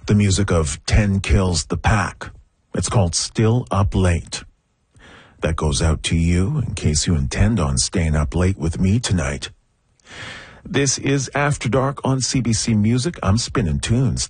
the music of 10 Kills the Pack. It's called Still Up Late. That goes out to you in case you intend on staying up late with me tonight. This is After Dark on CBC Music. I'm spinning tunes.